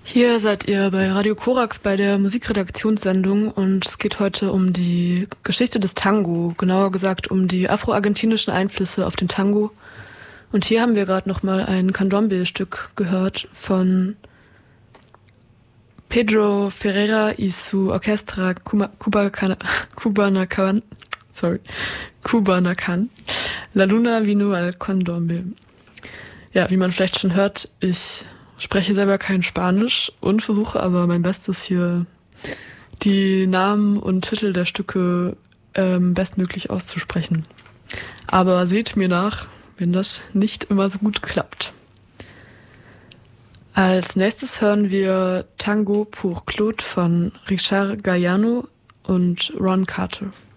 Hier seid ihr bei Radio Korax bei der Musikredaktionssendung und es geht heute um die Geschichte des Tango, genauer gesagt um die afro-argentinischen Einflüsse auf den Tango. Und hier haben wir gerade nochmal ein Candombe-Stück gehört von Pedro Ferreira y su Orquestra Cubanacan, La Luna vino al Candombe. Ja, wie man vielleicht schon hört, ich spreche selber kein Spanisch und versuche aber mein Bestes, hier die Namen und Titel der Stücke bestmöglich auszusprechen. Aber seht mir nach, wenn das nicht immer so gut klappt. Als nächstes hören wir Tango pour Claude von Richard Galliano und Ron Carter.